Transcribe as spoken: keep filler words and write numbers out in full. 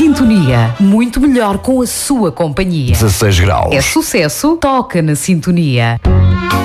Sintonia, muito melhor com a sua companhia. dezasseis graus. É sucesso, toca na Sintonia.